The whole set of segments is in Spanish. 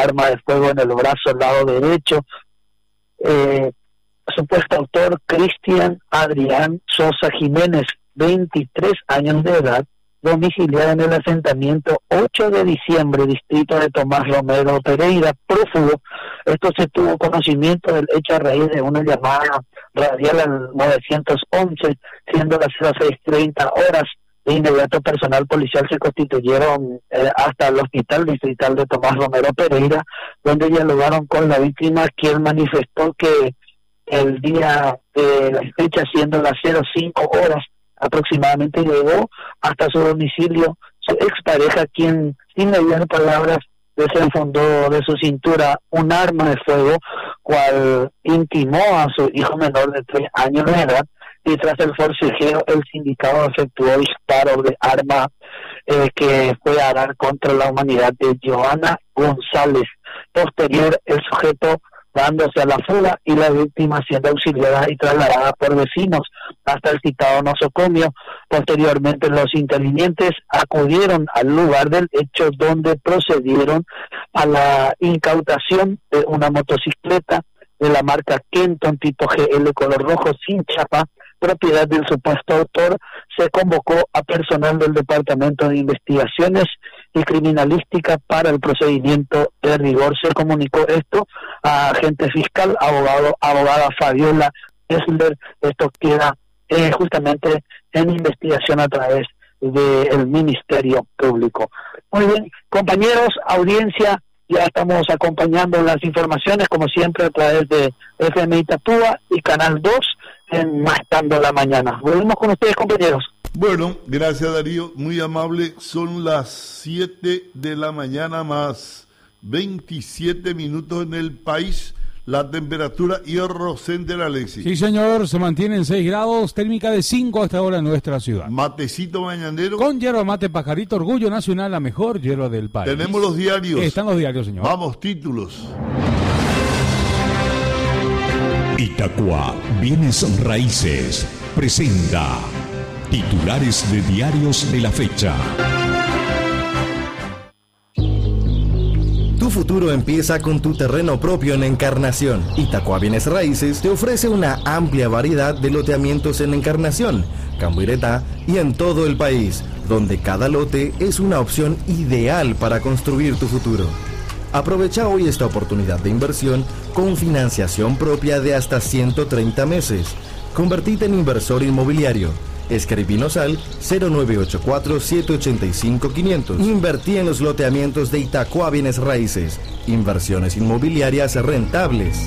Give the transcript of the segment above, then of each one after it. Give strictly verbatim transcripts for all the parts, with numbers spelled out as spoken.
arma de fuego en el brazo lado derecho. Eh, supuesto autor Cristian Adrián Sosa Jiménez, veintitrés años de edad, domiciliado en el asentamiento ocho de diciembre, distrito de Tomás Romero Pereira, prófugo. Esto se tuvo conocimiento del hecho a raíz de una llamada radial al nueve once, siendo las seis treinta horas. De inmediato personal policial se constituyeron eh, hasta el hospital distrital de Tomás Romero Pereira, donde dialogaron con la víctima, quien manifestó que el día de la fecha, siendo las cinco horas aproximadamente, llegó hasta su domicilio su expareja, quien sin mediar palabras desenfundó de su cintura un arma de fuego, cual intimó a su hijo menor de tres años de edad, y tras el forcejeo el sindicado efectuó disparos de arma eh, que fue a dar contra la humanidad de Joana González. Posterior, el sujeto dándose a la fuga y la víctima siendo auxiliada y trasladada por vecinos hasta el citado nosocomio. Posteriormente, los intervinientes acudieron al lugar del hecho, donde procedieron a la incautación de una motocicleta de la marca Kenton tipo G L color rojo sin chapa, propiedad del supuesto autor. Se convocó a personal del Departamento de Investigaciones y Criminalística para el procedimiento de rigor. Se comunicó esto a agente fiscal, abogado, abogada Fabiola Esler. Esto queda eh, justamente en investigación a través del Ministerio Público. Muy bien, compañeros, audiencia, ya estamos acompañando las informaciones, como siempre, a través de F M Itapúa y Canal dos, en Matando la Mañana. Volvemos con ustedes, compañeros. Bueno, gracias, Darío, muy amable. Son las siete de la mañana más veintisiete minutos en el país. La temperatura Hierro Center, Alexis. Sí, señor, se mantiene en seis grados, térmica de cinco hasta ahora en nuestra ciudad. Matecito mañanero. Con yerba mate Pajarito, Orgullo Nacional, la mejor yerba del país. Tenemos los diarios. Están los diarios, señor. Vamos, títulos. Itacua Bienes Raíces presenta titulares de diarios de la fecha. Tu futuro empieza con tu terreno propio en Encarnación. Itacua Bienes Raíces te ofrece una amplia variedad de loteamientos en Encarnación, Cambuireta y en todo el país, donde cada lote es una opción ideal para construir tu futuro. Aprovecha hoy esta oportunidad de inversión con financiación propia de hasta ciento treinta meses. Convertite en inversor inmobiliario. Escribinos al cero nueve ocho cuatro, siete ocho cinco, quinientos. Invertí en los loteamientos de Itacua Bienes Raíces. Inversiones inmobiliarias rentables.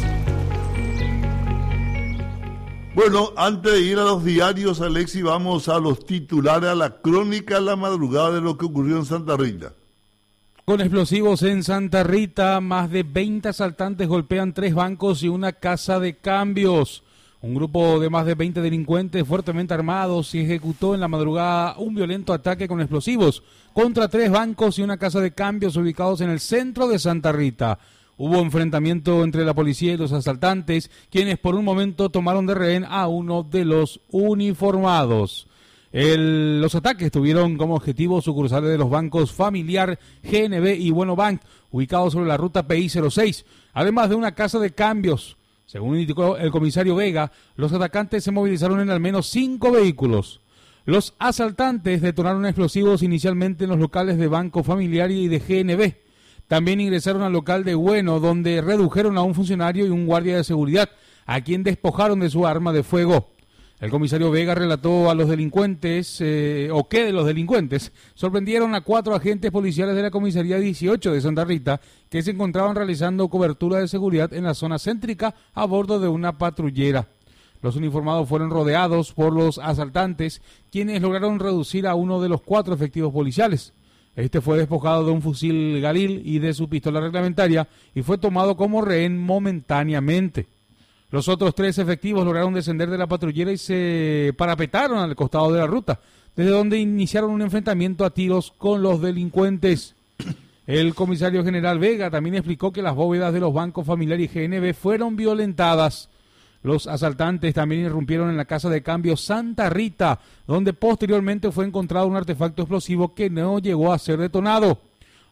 Bueno, antes de ir a los diarios, Alexis, vamos a los titulares, a la crónica de la madrugada de lo que ocurrió en Santa Rita. Con explosivos en Santa Rita, más de veinte asaltantes golpean tres bancos y una casa de cambios. Un grupo de más de veinte delincuentes fuertemente armados ejecutó en la madrugada un violento ataque con explosivos contra tres bancos y una casa de cambios ubicados en el centro de Santa Rita. Hubo enfrentamiento entre la policía y los asaltantes, quienes por un momento tomaron de rehén a uno de los uniformados. El, los ataques tuvieron como objetivo sucursales de los bancos Familiar, G N B y Bueno Bank, ubicados sobre la ruta P I cero seis, además de una casa de cambios. Según indicó el comisario Vega, los atacantes se movilizaron en al menos cinco vehículos. Los asaltantes detonaron explosivos inicialmente en los locales de Banco Familiar y de G N B. También ingresaron al local de Bueno, donde redujeron a un funcionario y un guardia de seguridad, a quien despojaron de su arma de fuego. El comisario Vega relató a los delincuentes, eh, o que de los delincuentes, sorprendieron a cuatro agentes policiales de la comisaría dieciocho de Santa Rita, que se encontraban realizando cobertura de seguridad en la zona céntrica a bordo de una patrullera. Los uniformados fueron rodeados por los asaltantes, quienes lograron reducir a uno de los cuatro efectivos policiales. Este fue despojado de un fusil Galil y de su pistola reglamentaria y fue tomado como rehén momentáneamente. Los otros tres efectivos lograron descender de la patrullera y se parapetaron al costado de la ruta, desde donde iniciaron un enfrentamiento a tiros con los delincuentes. El comisario general Vega también explicó que las bóvedas de los bancos Familiar y G N B fueron violentadas. Los asaltantes también irrumpieron en la casa de cambio Santa Rita, donde posteriormente fue encontrado un artefacto explosivo que no llegó a ser detonado.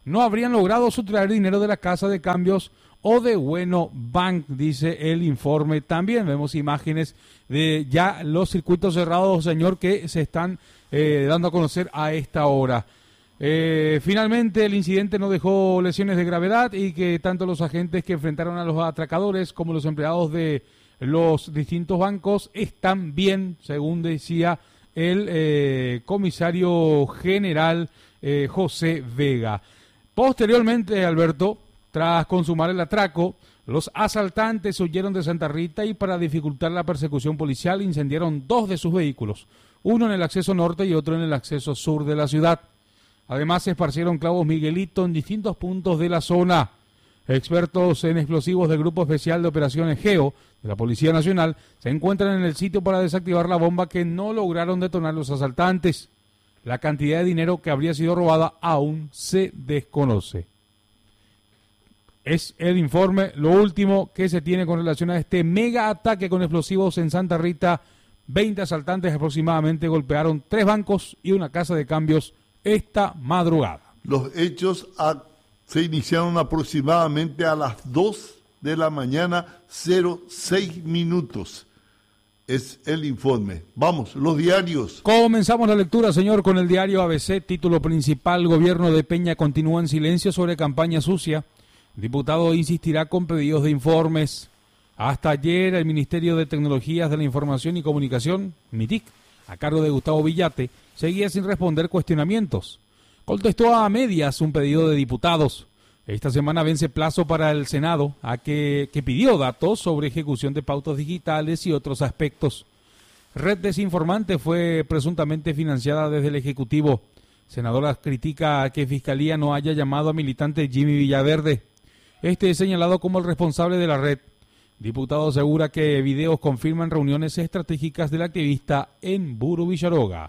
no habrían logrado sustraer dinero de la casa de cambios o de Bueno Bank, dice el informe. También vemos imágenes de ya los circuitos cerrados, señor, que se están eh, dando a conocer a esta hora. Eh, finalmente el incidente no dejó lesiones de gravedad y que tanto los agentes que enfrentaron a los atracadores como los empleados de los distintos bancos están bien, según decía el eh, comisario general eh, José Vega. Posteriormente, Alberto, tras consumar el atraco, los asaltantes huyeron de Santa Rita y para dificultar la persecución policial incendiaron dos de sus vehículos, uno en el acceso norte y otro en el acceso sur de la ciudad. Además, se esparcieron clavos Miguelito en distintos puntos de la zona. Expertos en explosivos del Grupo Especial de Operaciones GEO de la Policía Nacional se encuentran en el sitio para desactivar la bomba que no lograron detonar los asaltantes. La cantidad de dinero que habría sido robada aún se desconoce. Es el informe, lo último que se tiene con relación a este mega ataque con explosivos en Santa Rita. veinte asaltantes aproximadamente golpearon tres bancos y una casa de cambios esta madrugada. Los hechos a, se iniciaron aproximadamente a las dos de la mañana, cero seis minutos. Es el informe. Vamos, los diarios. Comenzamos la lectura, señor, con el diario A B C. Título principal: Gobierno de Peña continúa en silencio sobre campaña sucia. Diputado insistirá con pedidos de informes. Hasta ayer, el Ministerio de Tecnologías de la Información y Comunicación, MITIC, a cargo de Gustavo Villate, seguía sin responder cuestionamientos. Contestó a medias un pedido de diputados. Esta semana vence plazo para el Senado, a que, que pidió datos sobre ejecución de pautas digitales y otros aspectos. Red Desinformante fue presuntamente financiada desde el Ejecutivo. Senadora critica que Fiscalía no haya llamado a militante Jimmy Villaverde. Este es señalado como el responsable de la red. Diputado asegura que videos confirman reuniones estratégicas del activista en Buru Villaroga.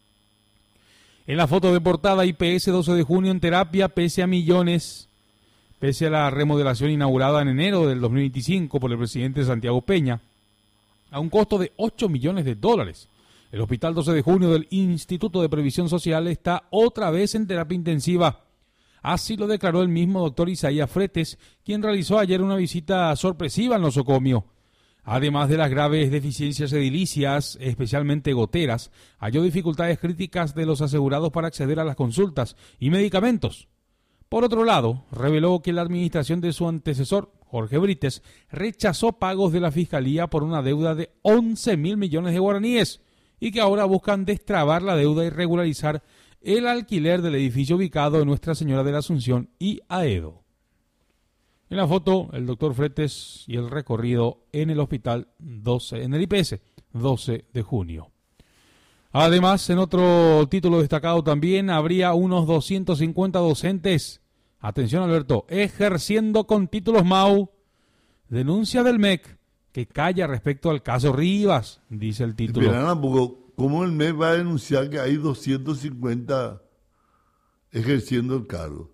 En la foto de portada, I P S doce de junio en terapia pese a millones. Pese a la remodelación inaugurada en enero del dos mil veinticinco por el presidente Santiago Peña, a un costo de ocho millones de dólares. El Hospital doce de junio del Instituto de Previsión Social está otra vez en terapia intensiva. Así lo declaró el mismo doctor Isaías Fretes, quien realizó ayer una visita sorpresiva al nosocomio. Además de las graves deficiencias edilicias, especialmente goteras, halló dificultades críticas de los asegurados para acceder a las consultas y medicamentos. Por otro lado, reveló que la administración de su antecesor, Jorge Brites, rechazó pagos de la Fiscalía por una deuda de once mil millones de guaraníes y que ahora buscan destrabar la deuda y regularizar el alquiler del edificio ubicado en Nuestra Señora de la Asunción y Aedo. En la foto, el doctor Fretes y el recorrido en el hospital doce, en el I P S doce de junio. Además, en otro título destacado también, habría unos doscientos cincuenta docentes, atención Alberto, ejerciendo con títulos M A U. Denuncia del M E C que calla respecto al caso Rivas, dice el título. Espera, ¿cómo el M E C va a denunciar que hay doscientos cincuenta ejerciendo el cargo?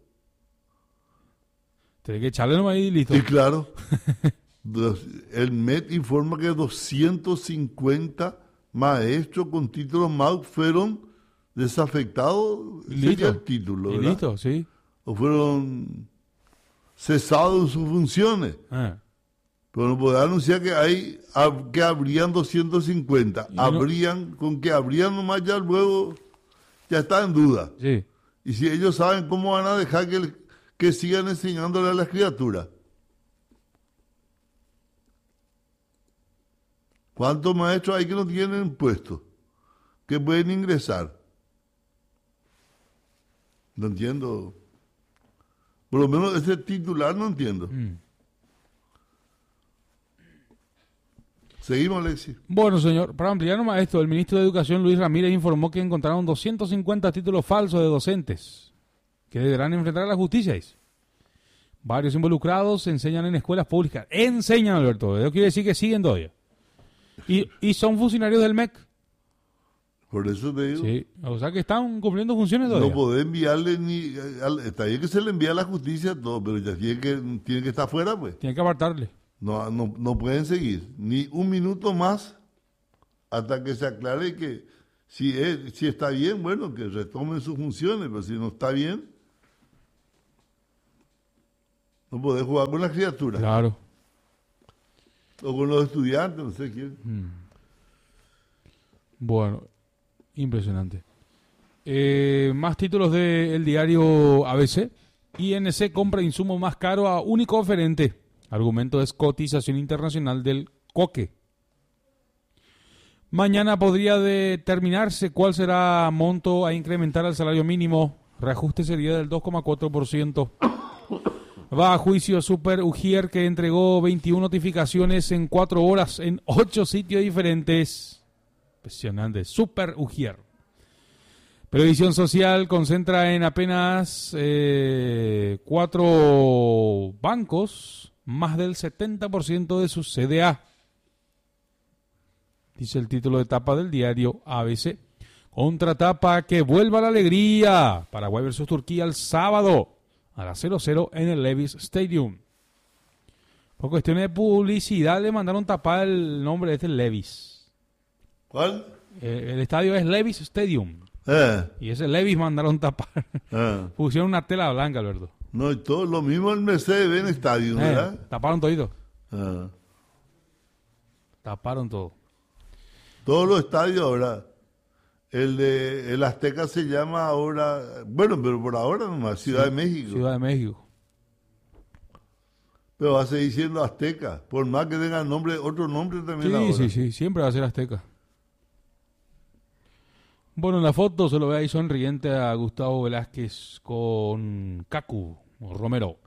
Tiene que echarle nomás y listo. Y claro, el M E C informa que doscientos cincuenta maestros con títulos M A U fueron desafectados, listo. El título, y ¿verdad? listo, sí. O fueron cesados en sus funciones. Ah. Pero no puede anunciar que hay que habrían doscientos cincuenta. No, habrían, con que habrían nomás ya luego, ya está en duda. Sí. Y si ellos saben cómo van a dejar que, que sigan enseñándole a las criaturas. ¿Cuántos maestros hay que no tienen puestos? Que pueden ingresar. No entiendo. Por lo menos ese titular no entiendo. Mm. Seguimos, Alexis. Bueno, señor, para ampliar nomás esto, el ministro de Educación, Luis Ramírez, informó que encontraron doscientos cincuenta títulos falsos de docentes que deberán enfrentar a la justicia. Varios involucrados enseñan en escuelas públicas. Enseñan, Alberto. Eso quiere decir que siguen todavía. Y, y son funcionarios del M E C. Por eso te digo. Sí, o sea que están cumpliendo funciones todavía. No podés enviarle ni... Está bien que se le envía a la justicia todo, pero ya tiene que, tiene que estar fuera, pues. Tienen que apartarle. No, no, no pueden seguir ni un minuto más hasta que se aclare que si, es, si está bien, bueno, que retomen sus funciones, pero si no está bien, No podés jugar con las criaturas. Claro. O con los estudiantes, no sé quién. Mm. Bueno, impresionante. Eh, más títulos del diario A B C. I N C compra insumo más caro a único oferente. Argumento es cotización internacional del coque. Mañana podría determinarse cuál será monto a incrementar al salario mínimo. Reajuste sería del dos coma cuatro por ciento. Va a juicio Super Ujier, que entregó veintiuna notificaciones en cuatro horas en ocho sitios diferentes. Impresionante. Super Ujier. Previsión Social concentra en apenas eh, cuatro bancos más del setenta por ciento de su C D A. Dice el título de tapa del diario A B C. Contratapa, que vuelva la alegría. Paraguay versus Turquía el sábado a las cero cero en el Levi's Stadium. Por cuestiones de publicidad le mandaron tapar el nombre de este Levi's. ¿Cuál? Eh, el estadio es Levi's Stadium. Eh. Y ese Levi's mandaron tapar. Eh. Pusieron una tela blanca, Alberto. No, y todo lo mismo el Mercedes-Benz Stadium, Eh, ¿verdad? taparon todito. Eh. Taparon todo. Todos los estadios ahora. El de el Azteca se llama ahora, bueno, pero por ahora nomás, Ciudad Sí, de México. Ciudad de México. Pero va a seguir siendo Azteca, por más que tenga nombre, otro nombre también Sí, ahora. sí, sí, siempre va a ser Azteca. Bueno, en la foto se lo ve ahí sonriente a Gustavo Velázquez con Cacu o Romero.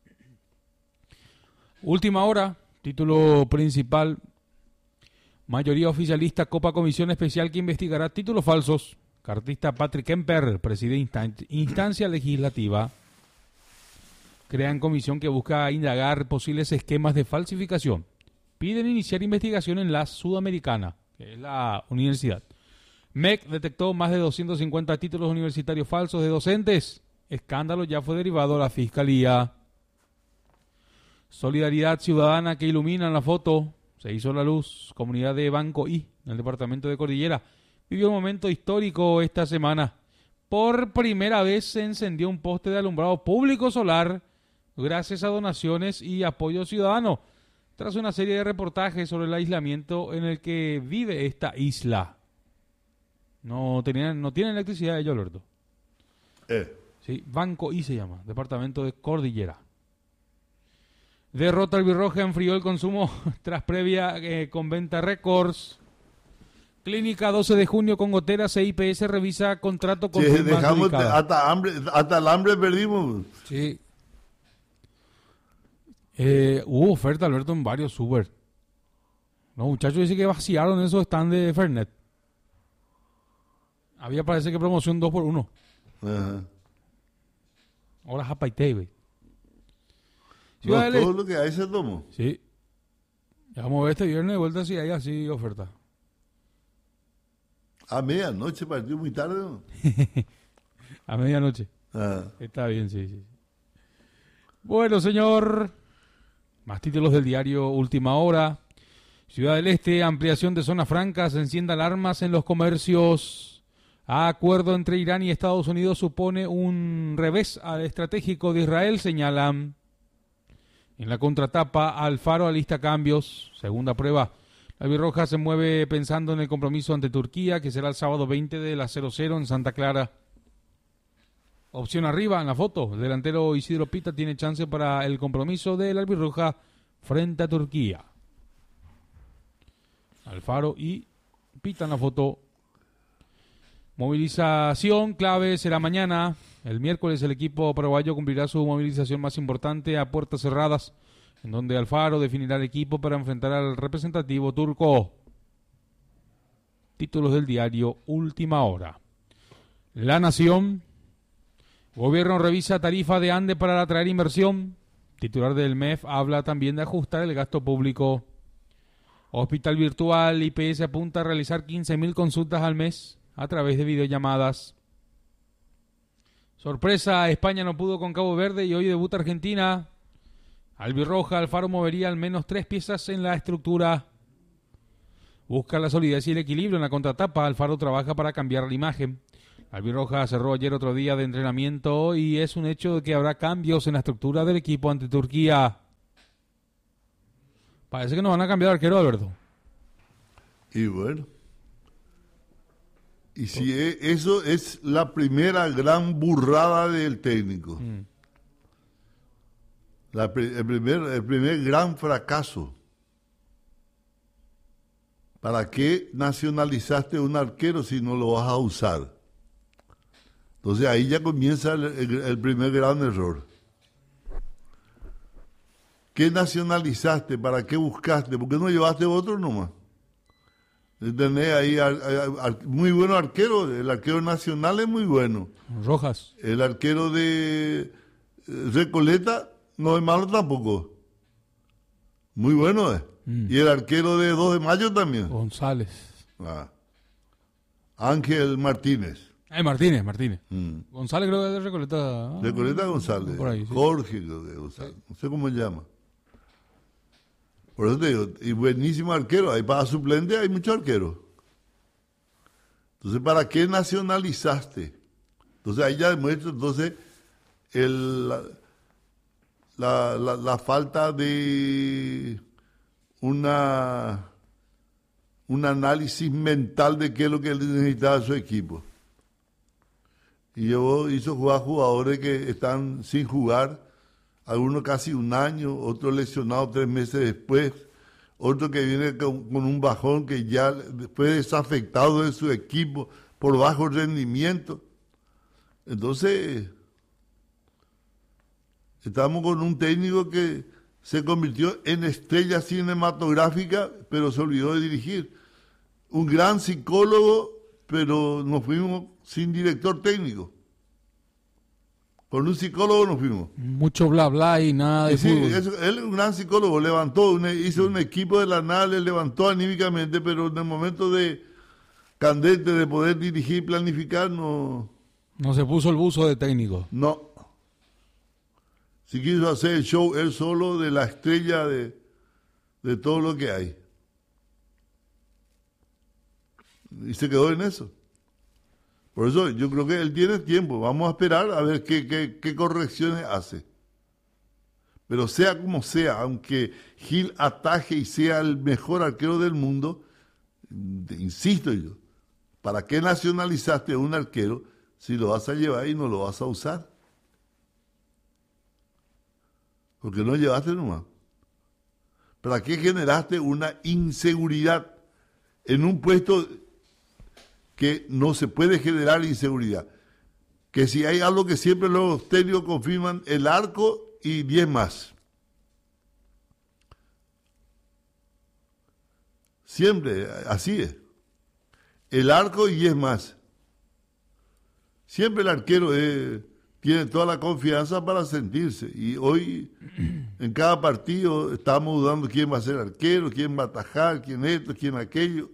Última hora, título principal. Mayoría oficialista copa comisión especial que investigará títulos falsos. Cartista Patrick Kemper preside instan- instancia legislativa. Crean comisión que busca indagar posibles esquemas de falsificación. Piden iniciar investigación en la Sudamericana, que es la universidad. M E C detectó más de doscientos cincuenta títulos universitarios falsos de docentes. Escándalo ya fue derivado a la Fiscalía. Solidaridad ciudadana que ilumina en la foto. Se hizo la luz. Comunidad de Banco I, en el departamento de Cordillera, vivió un momento histórico esta semana. Por primera vez se encendió un poste de alumbrado público solar gracias a donaciones y apoyo ciudadano, tras una serie de reportajes sobre el aislamiento en el que vive esta isla. No tenían, no tienen electricidad ellos, Alberto. Eh. Sí, Banco I se llama, departamento de Cordillera. Derrota albirroja enfrió el consumo tras previa eh, con venta récords. Clínica doce de junio con goteras e I P S revisa contrato con Sí, firmas dejamos delicadas. hasta hambre, hasta el hambre perdimos. Sí. Eh, hubo oferta, Alberto, en varios super. Los muchachos dicen que vaciaron esos stands de Fernet. Había, parece que promoción dos por uno. Ajá. Ahora Japaité, güey. No, Ciudad del todo Este. lo que hay se tomó. Sí. Ya vamos a ver este viernes de vuelta si hay así oferta. A medianoche, partió muy tarde, ¿no? A medianoche. Ah. Está bien, sí, sí. Bueno, señor. Más títulos del diario Última Hora. Ciudad del Este, ampliación de zonas francas, encienda alarmas en los comercios. Acuerdo entre Irán y Estados Unidos supone un revés al estratégico de Israel, señalan. En la contratapa, Alfaro alista cambios. Segunda prueba. La albirroja se mueve pensando en el compromiso ante Turquía, que será el sábado veinte de la cero cero en Santa Clara. Opción arriba en la foto. El delantero Isidro Pita tiene chance para el compromiso de la albirroja frente a Turquía. Alfaro y Pita en la foto. Movilización clave será mañana. El miércoles el equipo paraguayo cumplirá su movilización más importante a puertas cerradas, en donde Alfaro definirá el equipo para enfrentar al representativo turco. Títulos del diario Última Hora. La Nación. Gobierno revisa tarifa de ANDE para atraer inversión. Titular del M E F habla también de ajustar el gasto público. Hospital virtual, I P S apunta a realizar quince mil consultas al mes a través de videollamadas. Sorpresa, España no pudo con Cabo Verde y hoy debuta Argentina. Albirroja, Alfaro movería al menos tres piezas en la estructura. Busca la solidez y el equilibrio en la contratapa. Alfaro trabaja para cambiar la imagen. Albirroja cerró ayer otro día de entrenamiento y es un hecho de que habrá cambios en la estructura del equipo ante Turquía. Parece que no van a cambiar de arquero, Alberto. Y bueno. Y si es, eso es la primera gran burrada del técnico. Mm. La, el, primer, el primer gran fracaso. ¿Para qué nacionalizaste un arquero si no lo vas a usar? Entonces ahí ya comienza el, el, el primer gran error. ¿Qué nacionalizaste? ¿Para qué buscaste? ¿Por qué no llevaste otro nomás? Tenés ahí ar, ar, ar, muy buenos arqueros. El arquero nacional es muy bueno. Rojas. El arquero de Recoleta no es malo tampoco. Muy bueno es. Mm. Y el arquero de dos de mayo también. González. Ah. Ángel Martínez. Eh, Martínez, Martínez. Mm. González creo que es de Recoleta. Recoleta González. Por ahí, sí. Jorge creo que González. Sí. No sé cómo se llama. Por eso te digo, y buenísimo arquero. Ahí para suplente hay muchos arqueros. Entonces, ¿para qué nacionalizaste? Entonces, ahí ya demuestra entonces el, la, la, la, la falta de una un análisis mental de qué es lo que necesitaba su equipo. Y llevó, hizo jugar jugadores que están sin jugar, algunos casi un año, otros lesionados tres meses después, otro que viene con, con un bajón que ya fue desafectado de su equipo por bajo rendimiento. Entonces, estamos con un técnico que se convirtió en estrella cinematográfica, pero se olvidó de dirigir. Un gran psicólogo, pero nos fuimos sin director técnico. Con un psicólogo nos fuimos. Mucho bla bla y nada de y sí, fútbol. Eso, él es un gran psicólogo, levantó, un, hizo un equipo de la nada, le levantó anímicamente, pero en el momento de candente de poder dirigir, planificar, no... No se puso el buzo de técnico. No. Si quiso hacer el show él solo de la estrella de, de todo lo que hay. Y se quedó en eso. Por eso yo creo que él tiene tiempo. Vamos a esperar a ver qué, qué, qué correcciones hace. Pero sea como sea, aunque Gil ataje y sea el mejor arquero del mundo, insisto yo, ¿para qué nacionalizaste un arquero si lo vas a llevar y no lo vas a usar? Porque no llevaste nomás. ¿Para qué generaste una inseguridad en un puesto que no se puede generar inseguridad? Que si hay algo que siempre los técnicos confirman, el arco y diez más. Siempre, así es. El arco y diez más. Siempre el arquero es... tiene toda la confianza para sentirse. Y hoy, en cada partido, estamos dudando quién va a ser arquero, quién va a atajar, quién esto, quién aquello.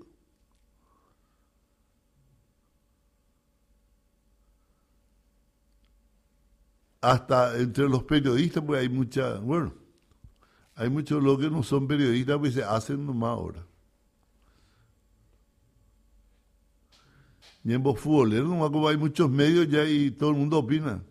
Hasta entre los periodistas, pues hay mucha, bueno, hay muchos los que no son periodistas, pues se hacen nomás ahora. Y en vos futboleros, nomás como hay muchos medios ya y todo el mundo opina.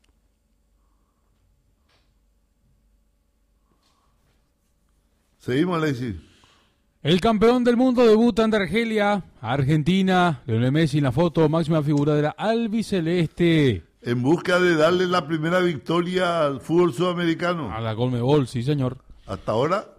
Seguimos, Alexis. El campeón del mundo debuta ante Argelia, Argentina, Lionel Messi en la foto, máxima figura de la albiceleste. En busca de darle la primera victoria al fútbol sudamericano. A la Conmebol, sí señor. Hasta ahora,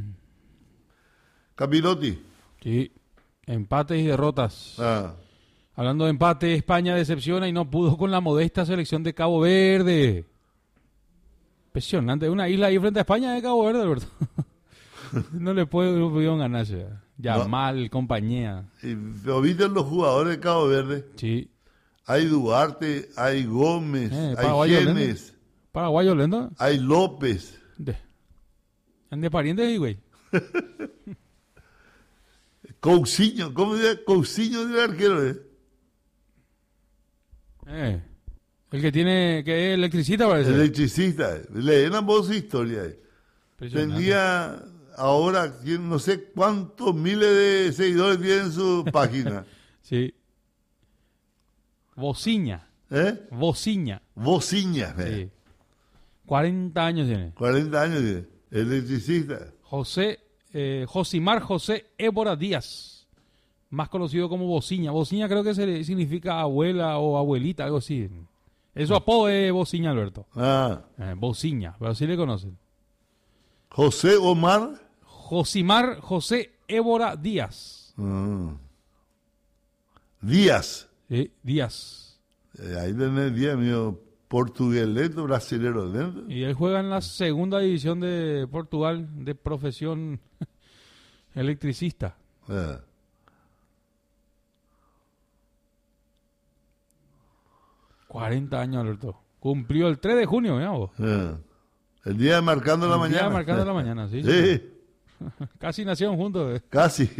Capirotti. Sí, empates y derrotas. Ah. Hablando de empate, España decepciona y no pudo con la modesta selección de Cabo Verde. Impresionante, una isla ahí frente a España de Cabo Verde, ¿verdad? No le puede, no pudieron ganarse. Yamal, no. Compañía. Y viste los jugadores de Cabo Verde. Sí. Hay Duarte, hay Gómez, eh, hay Genes. Paraguayo Lendo. Hay López. De, de parientes ahí, güey. Cousiño, ¿cómo se llama? Cousiño del arquero, ¿eh? Eh. El que tiene, que es electricista, parece. Electricista. Leen ambos su historia. Eh. Tenía ahora, no sé cuántos miles de seguidores tiene en su página. Sí. Bociña. ¿Eh? Bociña. Bociña. Eh. Sí. cuarenta años tiene. cuarenta años tiene. Electricista. José, eh, Josimar José Évora Díaz, más conocido como Bociña. Bociña creo que se significa abuela o abuelita, algo así. Eso apodo es Bociña, Alberto. Ah. Eh, Bociña, pero sí le conocen. José Omar. Josimar José Évora Díaz. Ah. Díaz. Sí, Díaz. Eh, ahí tenés Díaz, mío. Portugués lento, brasilero lento. Y él juega en la segunda división de Portugal, de profesión electricista. Ah. cuarenta años, Alberto. Cumplió el tres de junio, mira vos. Ah. El día de marcando la El mañana. día de marcando la mañana, sí. Sí. sí. Casi nacieron juntos. Casi.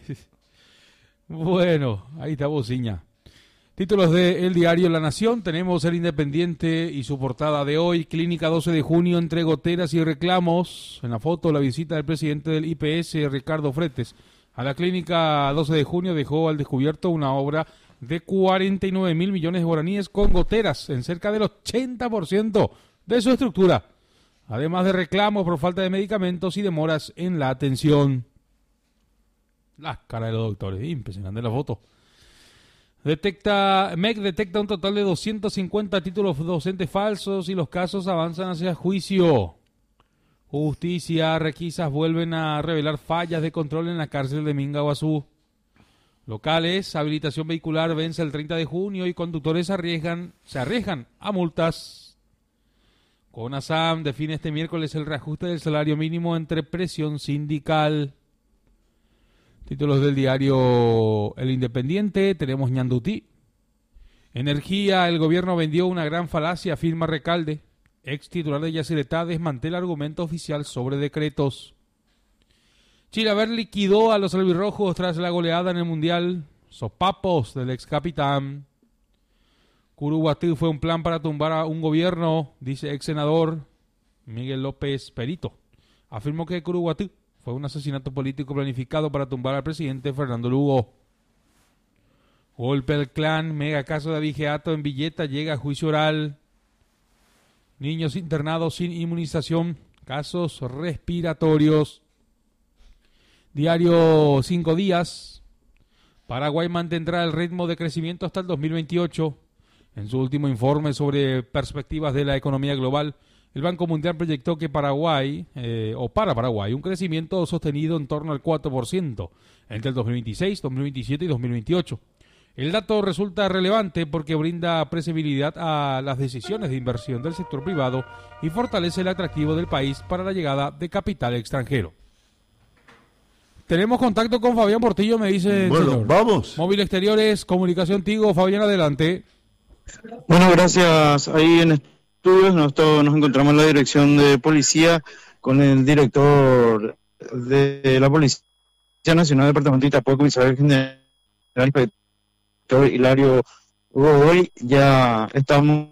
Bueno, ahí está Bociña. Títulos de El Diario La Nación. Tenemos El Independiente y su portada de hoy. Clínica doce de junio entre goteras y reclamos. En la foto, la visita del presidente del I P S, Ricardo Fretes, a la clínica doce de junio dejó al descubierto una obra de cuarenta y nueve mil millones de guaraníes con goteras en cerca del ochenta por ciento de su estructura. Además de reclamos por falta de medicamentos y demoras en la atención. La cara de los doctores, impresionante la foto. Detecta, M E C detecta un total de doscientos cincuenta títulos docentes falsos y los casos avanzan hacia juicio. Justicia, requisas vuelven a revelar fallas de control en la cárcel de Mingaguazú. Locales, habilitación vehicular vence el treinta de junio y conductores arriesgan, se arriesgan a multas. CONASAM define este miércoles el reajuste del salario mínimo entre presión sindical. Títulos del diario El Independiente, tenemos Ñandutí. Energía, el gobierno vendió una gran falacia, afirma Recalde. Ex titular de Yacyretá desmantela argumento oficial sobre decretos. Chilaver liquidó a los albirrojos tras la goleada en el Mundial. Sopapos del ex capitán. Curuguatí fue un plan para tumbar a un gobierno, dice ex senador Miguel López Perito. Afirmó que Curuguatí fue un asesinato político planificado para tumbar al presidente Fernando Lugo. Golpe al clan, mega caso de abigeato en Villeta, llega a juicio oral. Niños internados sin inmunización, casos respiratorios. Diario Cinco Días. Paraguay mantendrá el ritmo de crecimiento hasta el dos mil veintiocho. En su último informe sobre perspectivas de la economía global, el Banco Mundial proyectó que Paraguay, eh, o para Paraguay, un crecimiento sostenido en torno al cuatro por ciento entre el dos mil veintiséis, dos mil veintisiete y dos mil veintiocho. El dato resulta relevante porque brinda previsibilidad a las decisiones de inversión del sector privado y fortalece el atractivo del país para la llegada de capital extranjero. Tenemos contacto con Fabián Portillo, me dice el Bueno, señor. vamos. Móvil Exteriores, Comunicación Tigo. Fabián, adelante. Bueno, gracias. Ahí en estudios nosotros nos encontramos en la dirección de policía con el director de la Policía Nacional del Departamento de Itapúa, comisario general, inspector Hilario Godoy. Ya estamos.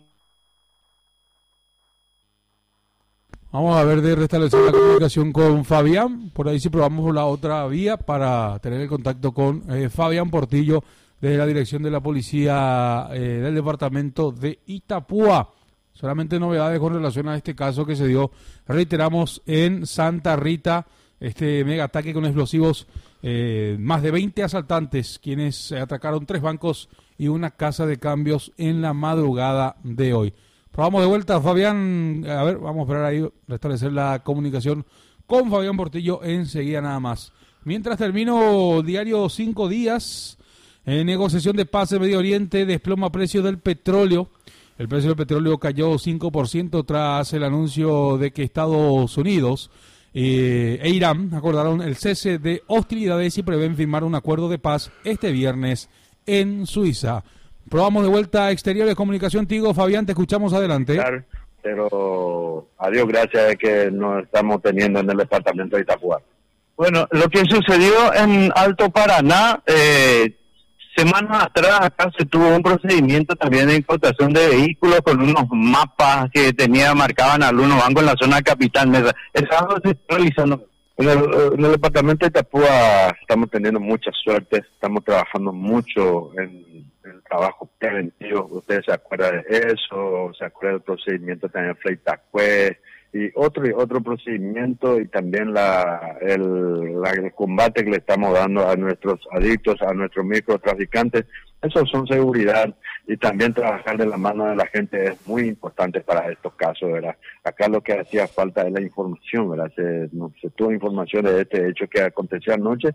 Vamos a ver de restablecer la comunicación con Fabián. Por ahí sí probamos por la otra vía para tener el contacto con eh, Fabián Portillo desde la dirección de la policía eh, del departamento de Itapúa. Solamente novedades con relación a este caso que se dio, reiteramos, en Santa Rita, este mega ataque con explosivos, eh, más de veinte asaltantes quienes atacaron tres bancos y una casa de cambios en la madrugada de hoy. Probamos de vuelta, Fabián, a ver, vamos a esperar ahí, restablecer la comunicación con Fabián Portillo enseguida nada más. Mientras termino, diario Cinco Días, en negociación de paz en Medio Oriente, desploma precio del petróleo. El precio del petróleo cayó cinco por ciento tras el anuncio de que Estados Unidos eh, e Irán acordaron el cese de hostilidades y prevén firmar un acuerdo de paz este viernes en Suiza. Probamos de vuelta a Exteriores, Comunicación Tigo. Fabián, te escuchamos, adelante. Claro, pero a Dios gracias de que nos estamos teniendo en el departamento de Itapúa. Bueno, lo que sucedió en Alto Paraná, eh, semanas atrás acá se tuvo un procedimiento también de importación de vehículos con unos mapas que tenía marcaban algunos bancos en la zona capital. Estamos realizando. En el, en el departamento de Itapúa estamos teniendo mucha suerte, estamos trabajando mucho en, en el trabajo trabajo preventivo. Ustedes se acuerdan de eso, se acuerdan del procedimiento también Fleitacue y otro y otro procedimiento, y también la el, la, el combate que le estamos dando a nuestros adictos, a nuestros microtraficantes. Eso son seguridad, y también trabajar de la mano de la gente es muy importante para estos casos, ¿verdad? Acá lo que hacía falta es la información, ¿verdad? Se, no, se tuvo información de este hecho que aconteció anoche,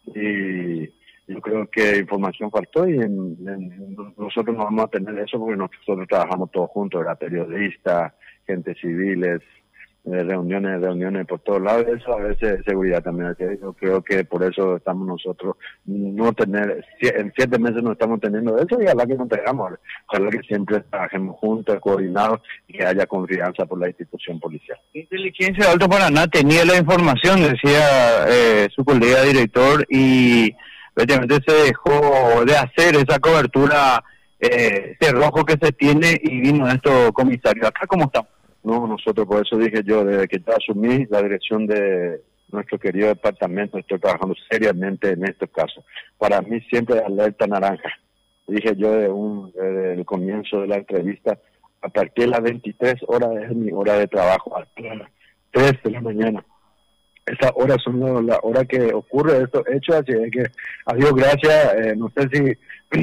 y yo creo que información faltó, y en, en, nosotros no vamos a tener eso porque nosotros trabajamos todos juntos, ¿verdad? Periodistas, gente civiles, eh, reuniones, reuniones por todos lados. Eso a veces seguridad también. Yo creo que por eso estamos nosotros, no tener, en siete meses no estamos teniendo eso, y ojalá que no tengamos, ojalá que siempre trabajemos juntos, coordinados, y que haya confianza por la institución policial. Inteligencia de Alto Paraná tenía la información, decía eh, su colega director, y obviamente se dejó de hacer esa cobertura, eh, ese rojo que se tiene, y vino esto, comisario. ¿Acá cómo estamos? No, nosotros, por eso dije yo, desde que yo asumí la dirección de nuestro querido departamento, estoy trabajando seriamente en estos casos. Para mí siempre alerta naranja. Dije yo desde, un, desde el comienzo de la entrevista, a partir de las veintitrés horas es mi hora de trabajo, hasta las tres de la mañana. Esas horas son las horas que ocurre estos hechos, así es que, a Dios gracias, eh, no sé si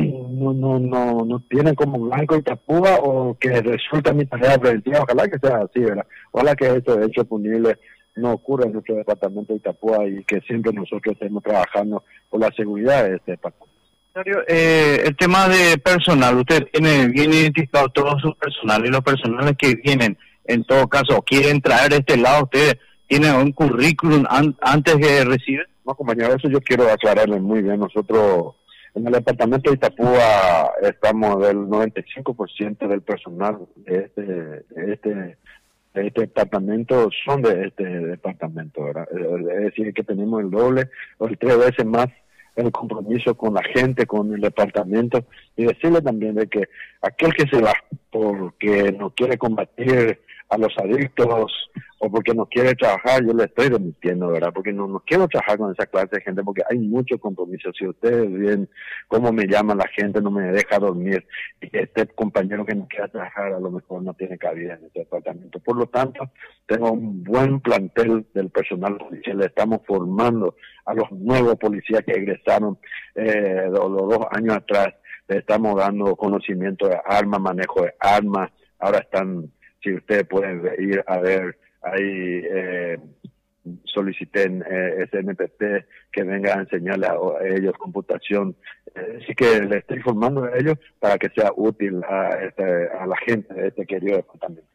no no no no tienen como blanco y tapúa, o que resulta mi tarea preventiva. Ojalá que sea así, ¿verdad? Ojalá que estos hechos punibles no ocurran en nuestro departamento de Itapúa, y que siempre nosotros estemos trabajando por la seguridad de este departamento. Eh, el tema de personal, usted tiene bien identificado todo su personal, y los personales que vienen, en todo caso, quieren traer de este lado, ustedes tienen un currículum an antes de recibir. No, compañero, eso yo quiero aclararle muy bien. Nosotros en el departamento de Itapúa estamos del noventa y cinco por ciento del personal de este, de este, de este departamento son de este departamento, ¿verdad? Es decir, que tenemos el doble o el tres veces más el compromiso con la gente, con el departamento, y decirle también de que aquel que se va porque no quiere combatir a los adictos o porque no quiere trabajar, yo le estoy remitiendo, ¿verdad? Porque no, no quiero trabajar con esa clase de gente, porque hay mucho compromiso. Si ustedes ven cómo me llama la gente, no me deja dormir, y que este compañero que no quiera trabajar a lo mejor no tiene cabida en este departamento. Por lo tanto, tengo un buen plantel del personal policial, le estamos formando a los nuevos policías que egresaron eh, los, los dos años atrás, le estamos dando conocimiento de armas, manejo de armas. Ahora están, si ustedes pueden ir a ver, ahí eh, solicité en eh, S N P P que venga a enseñarle a, a ellos computación. Eh, así que le estoy formando a ellos para que sea útil a, este, a la gente de este querido departamento.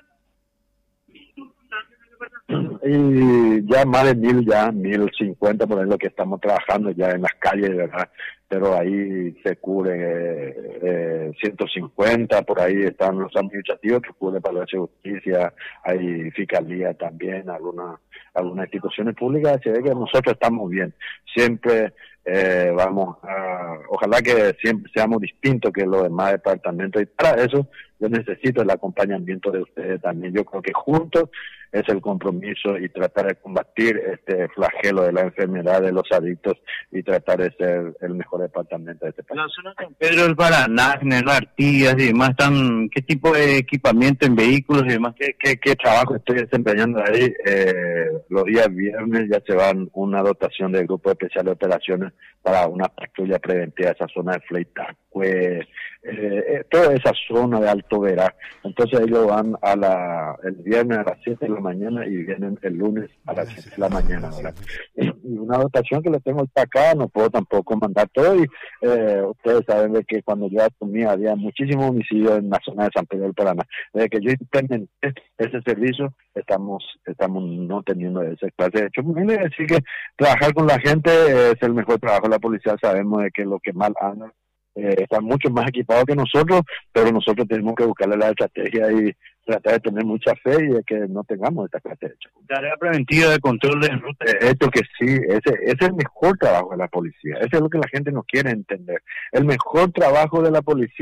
Y ya más de mil, ya mil cincuenta por ahí lo que estamos trabajando ya en las calles, ¿verdad? Pero ahí se cubre eh, eh, ciento cincuenta, por ahí están los administrativos que cubre Palacio de Justicia, hay fiscalía también, algunas algunas instituciones públicas. Se ve que nosotros estamos bien, siempre eh, vamos a, ojalá que siempre seamos distintos que los demás departamentos, y para eso yo necesito el acompañamiento de ustedes también. Yo creo que juntos es el compromiso, y tratar de combatir este flagelo de la enfermedad de los adictos, y tratar de ser el mejor departamento de este país. La zona de San Pedro del Paraná, General Artigas y demás, están, ¿qué tipo de equipamiento en vehículos y demás? ¿Qué, qué, qué trabajo estoy desempeñando ahí? Eh, los días viernes ya se van una dotación del Grupo Especial de Operaciones para una patrulla preventiva a esa zona de Fleitacue, eh, toda esa zona de Alto Verá. Entonces ellos van a la el viernes a las siete de la mañana y vienen el lunes a las siete de la mañana, ¿verdad? Y una dotación que le tengo hasta acá, no puedo tampoco mandar todo, y eh, ustedes saben de que cuando yo asumí había muchísimos homicidios en la zona de San Pedro del Paraná. Desde que yo implementé ese servicio, estamos estamos no teniendo esa clase de hechos. Es decir, que trabajar con la gente es el mejor trabajo de la policía. Sabemos de que lo que mal andan eh, están mucho más equipados que nosotros, pero nosotros tenemos que buscarle la estrategia y tratar de tener mucha fe, y de que no tengamos esta clase de hechos. Tarea preventiva de control de ruta. Esto que sí, ese, ese es el mejor trabajo de la policía. Eso es lo que la gente no quiere entender. El mejor trabajo de la policía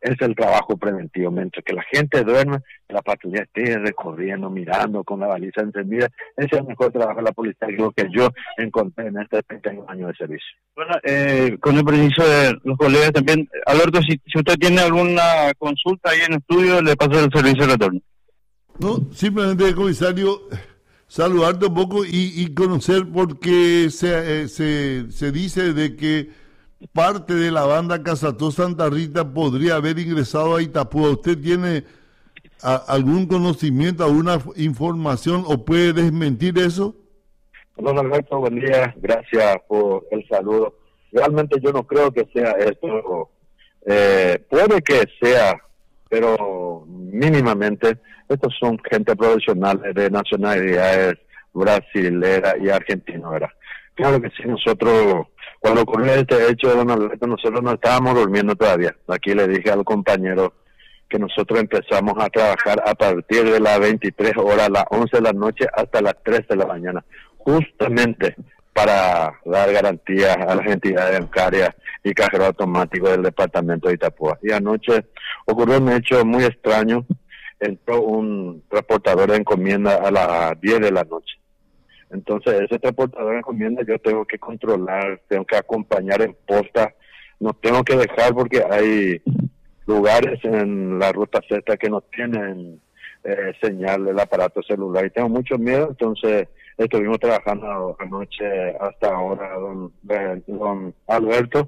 es el trabajo preventivo. Mientras que la gente duerme, la patrulla esté recorriendo, mirando con la baliza encendida. Ese es el mejor trabajo de la policía que yo encontré en este pequeño año de servicio. Bueno, eh, con el permiso de los colegas también, Alberto, si, si usted tiene alguna consulta ahí en estudio, le paso el servicio de retorno. No, simplemente, comisario, saludarte un poco y, y conocer por qué se, eh, se, se dice de que parte de la banda Casató Santa Rita podría haber ingresado a Itapúa. ¿Usted tiene a, algún conocimiento, alguna información o puede desmentir eso? Don Alberto, buen día, gracias por el saludo. Realmente yo no creo que sea esto, eh, puede que sea, pero mínimamente, estos son gente profesional de nacionalidades brasilera y argentina, ¿verdad? Claro que sí, nosotros, cuando ocurrió este hecho, don Alberto, nosotros no estábamos durmiendo todavía. Aquí le dije al compañero que nosotros empezamos a trabajar a partir de las veintitrés horas, las once de la noche hasta las tres de la mañana, justamente para dar garantías a las entidades bancarias y cajeros automáticos del departamento de Itapúa. Y anoche ocurrió un hecho muy extraño. Entró un transportador de encomienda a las diez de la noche. Entonces, ese transportador de encomienda yo tengo que controlar, tengo que acompañar en posta, no tengo que dejar porque hay lugares en la ruta Z que no tienen eh, señal del aparato celular y tengo mucho miedo. Entonces estuvimos trabajando anoche hasta ahora, don, don Alberto,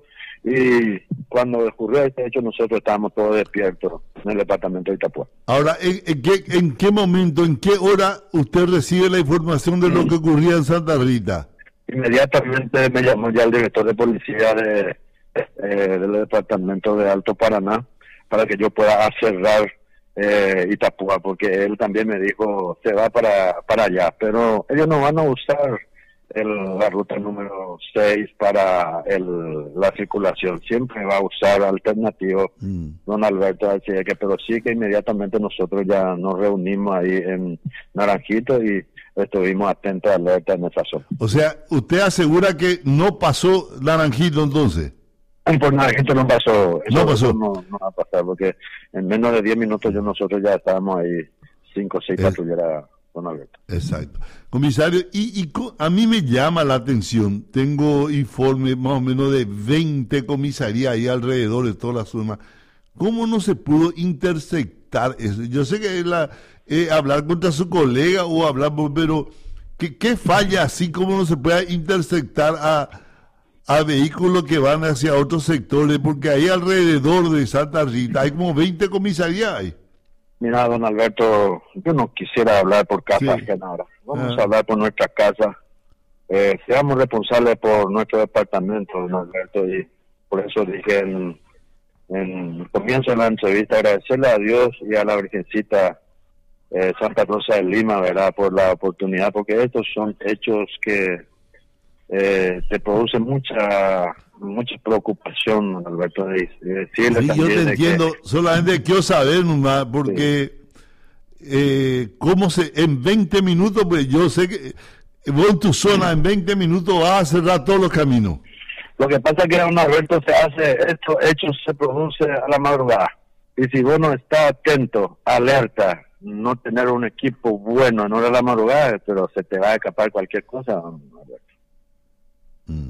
y cuando ocurrió este hecho nosotros estábamos todos despiertos en el departamento de Itapúa. Ahora, ¿en, en, qué, ¿en qué momento, en qué hora usted recibe la información de lo que ocurría en Santa Rita? Inmediatamente me llamó ya el director de policía de, eh, del departamento de Alto Paraná para que yo pueda cerrar eh, Itapúa, porque él también me dijo se va para, para allá, pero ellos no van a usar el, la ruta número seis para el, la circulación, siempre va a usar alternativo, mm. don Alberto, así que, pero sí que inmediatamente nosotros ya nos reunimos ahí en Naranjito y estuvimos atentos, alerta en esa zona. O sea, usted asegura que no pasó Naranjito entonces. Por Naranjito no pasó, eso no pasó, no, no va a pasar, porque en menos de diez minutos yo nosotros ya estábamos ahí, cinco o seis patrulleras. Don Alberto. Exacto. Comisario, y, y a mí me llama la atención, tengo informes más o menos de veinte comisarías ahí alrededor de toda la zona. ¿Cómo no se pudo interceptar eso? Yo sé que es la, eh, hablar contra su colega o hablar, pero ¿qué, qué falla así como no se puede interceptar a, a vehículos que van hacia otros sectores? Porque ahí alrededor de Santa Rita hay como veinte comisarías ahí. Mira, don Alberto, yo no quisiera hablar por casa ajena ahora. Vamos ah. a hablar por nuestra casa. Eh, seamos responsables por nuestro departamento, don Alberto, y por eso dije en, en el comienzo de la entrevista, agradecerle a Dios y a la Virgencita eh, Santa Rosa de Lima, ¿verdad?, por la oportunidad, porque estos son hechos que eh, te producen mucha... mucha preocupación, Alberto, de, de decirle sí, también yo te entiendo, que, solamente quiero saber nomás, porque sí. eh, cómo se, en veinte minutos, pues yo sé que vos en tu zona en veinte minutos vas a cerrar todos los caminos. Lo que pasa es que, don Alberto, se hace, estos hechos se producen a la madrugada, y si vos no estás atento, alerta, no tener un equipo bueno en hora de la madrugada, pero se te va a escapar cualquier cosa, don Alberto. Mm.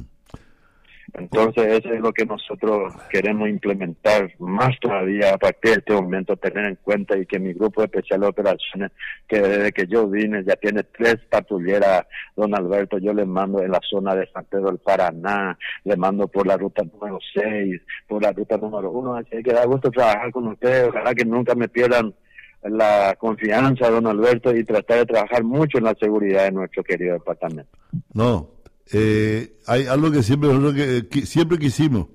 Entonces eso es lo que nosotros queremos implementar más todavía a partir de este momento, tener en cuenta, y que mi grupo de especiales operaciones, que desde que yo vine ya tiene tres patrulleras, don Alberto, yo les mando en la zona de San Pedro del Paraná, les mando por la ruta número seis, por la ruta número uno, así que da gusto trabajar con ustedes, ojalá que nunca me pierdan la confianza, don Alberto, y tratar de trabajar mucho en la seguridad de nuestro querido departamento. No. Eh, hay algo que siempre que, que siempre quisimos,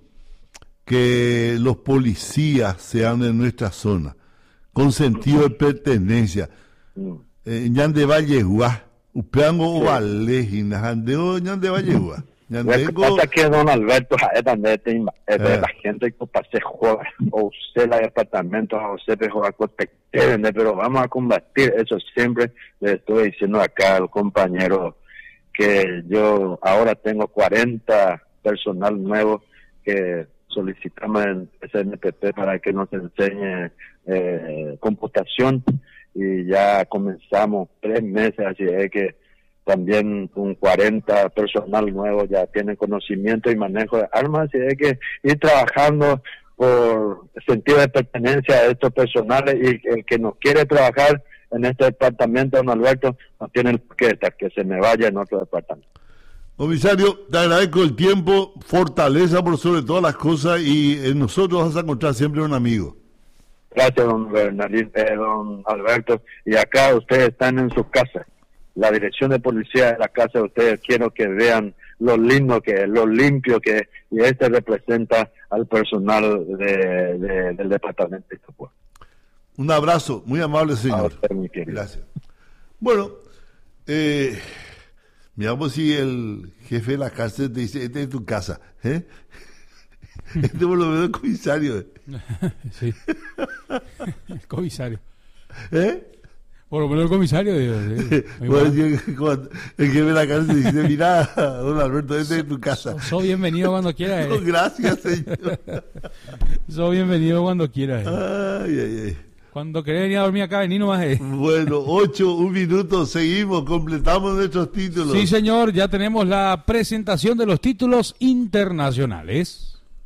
que los policías sean de nuestra zona, con sentido de pertenencia. Ñande Valleguá, Upeango o Valejina, Jandeo Ñande Valleguá. Lo que pasa es que, don Alberto, es donde te, es de la gente que pase juega, o usted la departamento, o usted juega con pero vamos a combatir eso siempre. Le estoy diciendo acá al compañero que yo ahora tengo cuarenta personal nuevo que solicitamos en S N P P para que nos enseñe eh, computación, y ya comenzamos tres meses, así es que también con cuarenta personal nuevo ya tienen conocimiento y manejo de armas, así es que ir trabajando por sentido de pertenencia a estos personales, y el que no quiere trabajar en este departamento, don Alberto, no tiene el que estar, que se me vaya en otro departamento. Comisario, te agradezco el tiempo, fortaleza por sobre todas las cosas, y en nosotros vas a encontrar siempre un amigo. Gracias, don Bernardín, eh, don Alberto, y acá ustedes están en sus casas. La dirección de policía de la casa de ustedes, quiero que vean lo lindo que es, lo limpio que es, y este representa al personal de, de, del departamento de Itapúa. Un abrazo, muy amable, señor. Usted, mi gracias. Bueno, eh, miramos si el jefe de la cárcel te dice, esta es tu casa, ¿eh? Este por lo menos el comisario. Sí. El comisario. ¿Eh? Por lo menos el comisario. Digo, sí. Bueno, cuando el jefe de la cárcel dice, mira, don Alberto, este es tu casa. Sos so bienvenido cuando quieras. Eh. No, gracias, señor. Sos bienvenido cuando quieras. Eh. Ay, ay, ay. Cuando querés venir a dormir acá, vení nomás. Eh. Bueno, ocho, un minuto, seguimos, completamos nuestros títulos. Sí, señor, ya tenemos la presentación de los títulos internacionales.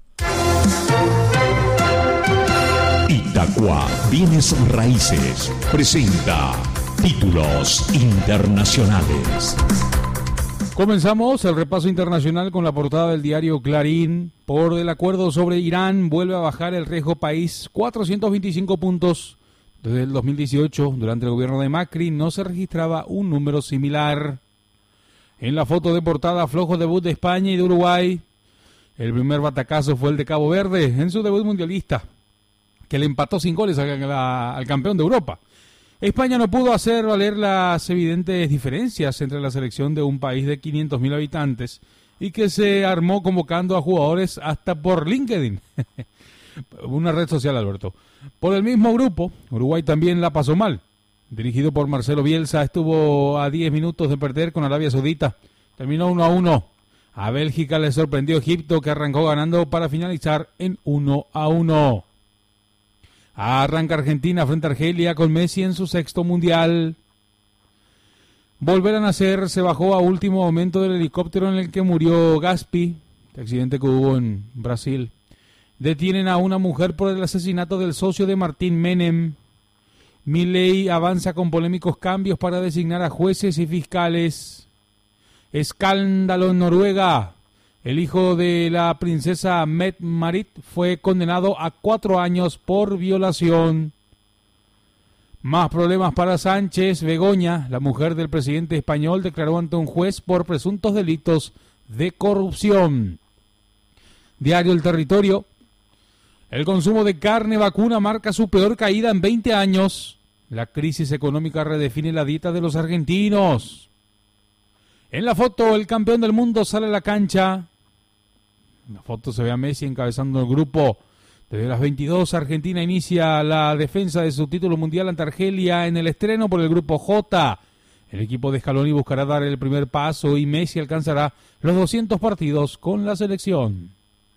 Itacua Bienes Raíces presenta títulos internacionales. Comenzamos el repaso internacional con la portada del diario Clarín. Por el acuerdo sobre Irán vuelve a bajar el riesgo país cuatrocientos veinticinco puntos. Desde el dos mil dieciocho, durante el gobierno de Macri, no se registraba un número similar. En la foto de portada, flojo debut de España y de Uruguay. El primer batacazo fue el de Cabo Verde en su debut mundialista, que le empató sin goles al, al campeón de Europa. España no pudo hacer valer las evidentes diferencias entre la selección de un país de quinientos mil habitantes y que se armó convocando a jugadores hasta por LinkedIn. Una red social, Alberto. Por el mismo grupo, Uruguay también la pasó mal. Dirigido por Marcelo Bielsa, estuvo a diez minutos de perder con Arabia Saudita. Terminó uno a uno. A Bélgica le sorprendió Egipto, que arrancó ganando para finalizar en uno a uno. Arranca Argentina frente a Argelia con Messi en su sexto mundial. Volver a nacer, se bajó a último momento del helicóptero en el que murió Gaspi, el accidente que hubo en Brasil. Detienen a una mujer por el asesinato del socio de Martín Menem. Milei avanza con polémicos cambios para designar a jueces y fiscales. Escándalo en Noruega. El hijo de la princesa Mette-Marit fue condenado a cuatro años por violación. Más problemas para Sánchez. Begoña, la mujer del presidente español, declaró ante un juez por presuntos delitos de corrupción. Diario El Territorio. El consumo de carne vacuna marca su peor caída en veinte años. La crisis económica redefine la dieta de los argentinos. En la foto, el campeón del mundo sale a la cancha. En la foto se ve a Messi encabezando el grupo. Desde las veintidós, Argentina inicia la defensa de su título mundial ante Argelia en el estreno por el grupo J. El equipo de Scaloni buscará dar el primer paso y Messi alcanzará los doscientos partidos con la selección.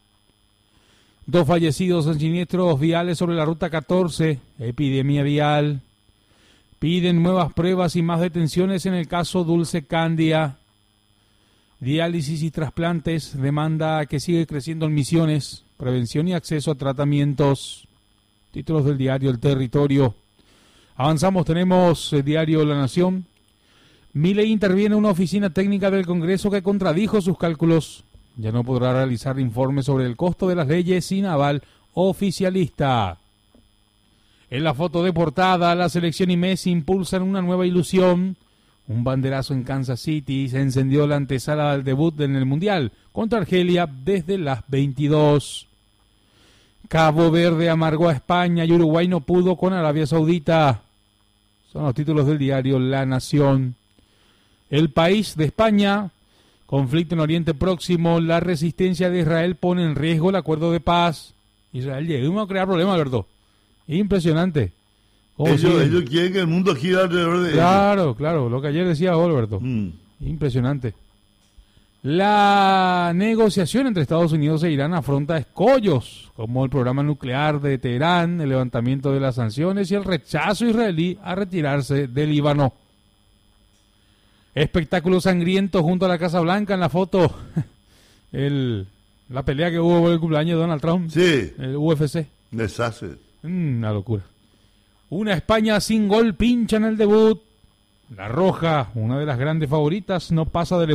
Dos fallecidos en siniestros viales sobre la ruta catorce. Epidemia vial. Piden nuevas pruebas y más detenciones en el caso Dulce Candia. Diálisis y trasplantes, demanda que sigue creciendo en Misiones. Prevención y acceso a tratamientos. Títulos del diario El Territorio. Avanzamos, tenemos el diario La Nación. Milei interviene en una oficina técnica del Congreso que contradijo sus cálculos. Ya no podrá realizar informes sobre el costo de las leyes sin aval oficialista. En la foto de portada, la selección y Messi impulsan una nueva ilusión. Un banderazo en Kansas City se encendió la antesala al debut en el Mundial contra Argelia desde las veintidós. Cabo Verde amargó a España y Uruguay no pudo con Arabia Saudita. Son los títulos del diario La Nación. El país de España, conflicto en Oriente Próximo, la resistencia de Israel pone en riesgo el acuerdo de paz. Israel llegó a crear problemas, Alberto. Impresionante. Ellos, ellos quieren que el mundo gire alrededor de Claro, ellos. claro, lo que ayer decía Alberto. Mm. Impresionante. La negociación entre Estados Unidos e Irán afronta escollos, como el programa nuclear de Teherán, el levantamiento de las sanciones y el rechazo israelí a retirarse del Líbano. Espectáculo sangriento junto a la Casa Blanca en la foto. El, la pelea que hubo por el cumpleaños de Donald Trump. Sí. El U F C. Deshace. Mm, una locura. Una España sin gol pincha en el debut. La Roja, una de las grandes favoritas, no pasa del